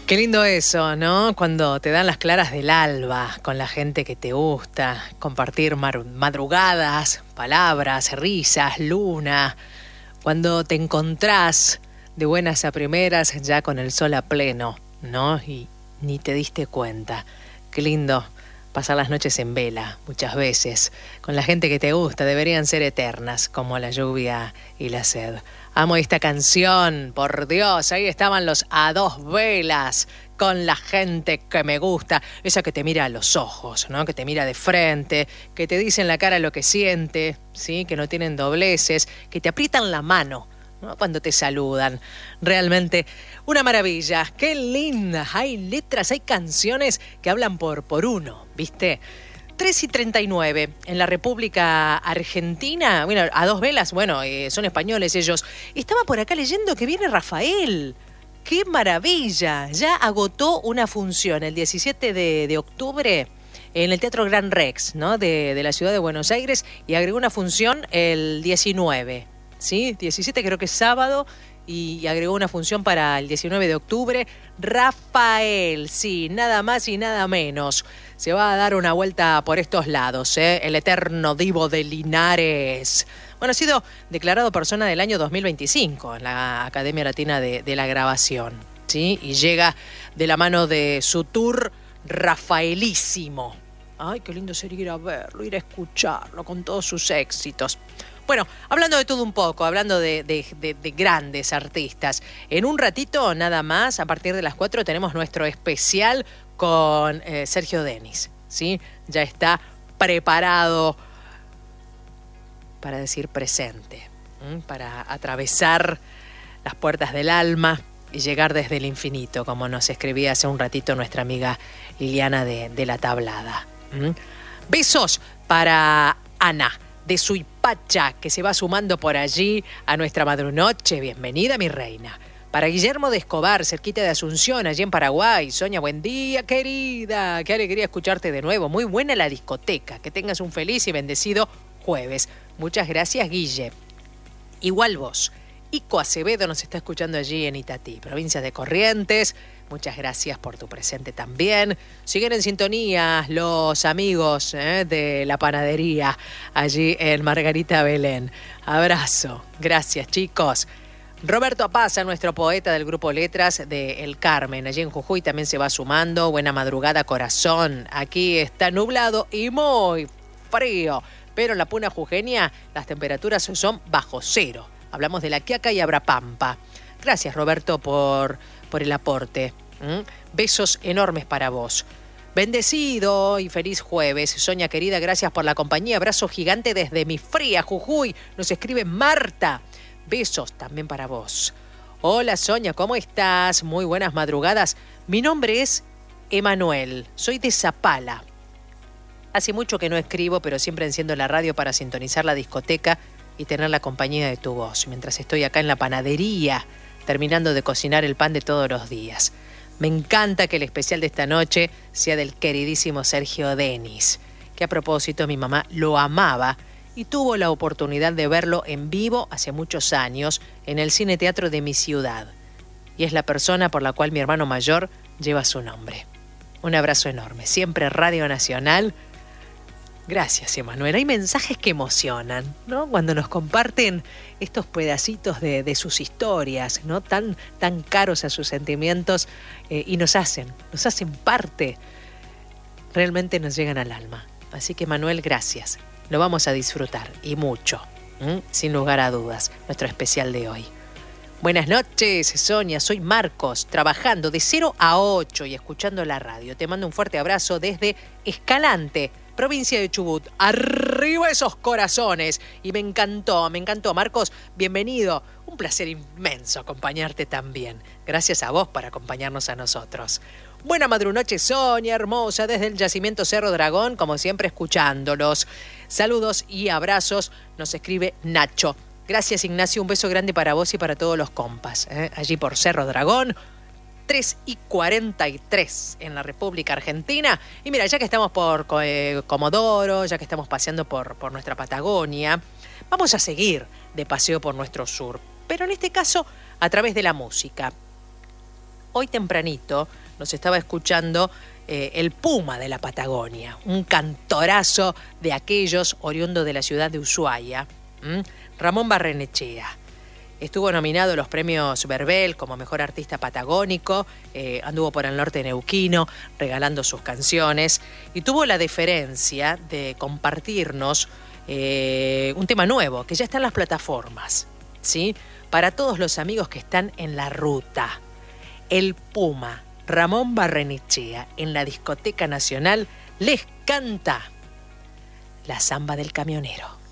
Qué lindo eso, ¿no? Cuando te dan las claras del alba con la gente que te gusta, compartir madrugadas, palabras, risas, luna, cuando te encontrás de buenas a primeras ya con el sol a pleno, ¿no? Y ni te diste cuenta. Qué lindo pasar las noches en vela, muchas veces, con la gente que te gusta, deberían ser eternas, como la lluvia y la sed. Amo esta canción, por Dios, ahí estaban los A Dos Velas, con la gente que me gusta, esa que te mira a los ojos, ¿no? Que te mira de frente, que te dice en la cara lo que siente, ¿sí? Que no tienen dobleces, que te aprietan la mano, ¿no? Cuando te saludan. Realmente una maravilla, qué linda. Hay letras, hay canciones que hablan por uno, ¿viste? 3:39 en la República Argentina. Bueno, A Dos Velas, bueno, son españoles ellos. Estaba por acá leyendo que viene Rafael. ¡Qué maravilla! Ya agotó una función el 17 de octubre en el Teatro Gran Rex, ¿no? de la ciudad de Buenos Aires, y agregó una función el 19, ¿sí? 17 creo que es sábado, y agregó una función para el 19 de octubre. Rafael, sí, nada más y nada menos. Se va a dar una vuelta por estos lados, ¿eh? El eterno divo de Linares. Bueno, ha sido declarado persona del año 2025 en la Academia Latina de la Grabación, ¿sí? Y llega de la mano de su tour Rafaelísimo. Ay, qué lindo sería ir a verlo, ir a escucharlo con todos sus éxitos. Bueno, hablando de todo un poco, hablando de grandes artistas, en un ratito nada más, a partir de las 4, tenemos nuestro especial con Sergio Denis, ¿sí? Ya está preparado para decir presente, para atravesar las puertas del alma y llegar desde el infinito, como nos escribía hace un ratito nuestra amiga Liliana de La Tablada. Besos para Ana de Suipacha, que se va sumando por allí a nuestra madrunoche. Bienvenida, mi reina. Para Guillermo de Escobar, cerquita de Asunción, allí en Paraguay. Sonia, buen día, querida. Qué alegría escucharte de nuevo. Muy buena la discoteca. Que tengas un feliz y bendecido jueves. Muchas gracias, Guille. Igual vos. Ico Acevedo nos está escuchando allí en Itatí, provincia de Corrientes. Muchas gracias por tu presente también. Siguen en sintonía los amigos de la panadería allí en Margarita Belén. Abrazo. Gracias, chicos. Roberto Apaza, nuestro poeta del grupo Letras de El Carmen, allí en Jujuy también se va sumando. Buena madrugada, corazón. Aquí está nublado y muy frío, pero en la Puna Jujeña las temperaturas son bajo cero. Hablamos de La Quiaca y Abrapampa. Gracias, Roberto, por el aporte. Besos enormes para vos. Bendecido y feliz jueves. Sonia, querida, gracias por la compañía. Abrazo gigante desde mi fría Jujuy. Nos escribe Marta. Besos también para vos. Hola, Sonia, ¿cómo estás? Muy buenas madrugadas. Mi nombre es Emanuel. Soy de Zapala. Hace mucho que no escribo, pero siempre enciendo la radio para sintonizar la discoteca y tener la compañía de tu voz, mientras estoy acá en la panadería, terminando de cocinar el pan de todos los días. Me encanta que el especial de esta noche sea del queridísimo Sergio Denis, que a propósito mi mamá lo amaba y tuvo la oportunidad de verlo en vivo hace muchos años en el Cine Teatro de mi ciudad. Y es la persona por la cual mi hermano mayor lleva su nombre. Un abrazo enorme. Siempre Radio Nacional. Gracias, Emanuel. Hay mensajes que emocionan, ¿no? Cuando nos comparten estos pedacitos de sus historias, ¿no? Tan caros a sus sentimientos y nos hacen parte. Realmente nos llegan al alma. Así que, Emanuel, gracias. Lo vamos a disfrutar y mucho, sin lugar a dudas, nuestro especial de hoy. Buenas noches, Sonia. Soy Marcos, trabajando de 0 a 8 y escuchando la radio. Te mando un fuerte abrazo desde Escalante, provincia de Chubut. ¡Arriba esos corazones! Y me encantó, Marcos. Bienvenido. Un placer inmenso acompañarte también. Gracias a vos por acompañarnos a nosotros. Buena madrunoche, Sonia, hermosa, desde el yacimiento Cerro Dragón, como siempre, escuchándolos. Saludos y abrazos, nos escribe Nacho. Gracias, Ignacio, un beso grande para vos y para todos los compas. Allí por Cerro Dragón, 3:43 en la República Argentina. Y mira, ya que estamos por Comodoro, ya que estamos paseando por nuestra Patagonia, vamos a seguir de paseo por nuestro sur, pero en este caso a través de la música. hoy tempranito nos estaba escuchando el Puma de la Patagonia, un cantorazo de aquellos oriundo de la ciudad de Ushuaia, Ramón Barrenechea. Estuvo nominado a los premios Verbel como mejor artista patagónico, anduvo por el norte neuquino regalando sus canciones y tuvo la deferencia de compartirnos un tema nuevo que ya está en las plataformas, ¿sí? Para todos los amigos que están en la ruta. El Puma, Ramón Barrenechea, en la Discoteca Nacional, les canta La Zamba del Camionero.